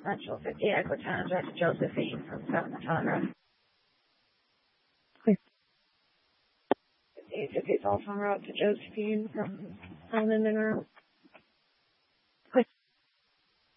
Central 50 Equitana, to Josephine from South Matondra. 50 Dolphin Road to Josephine from Monroe.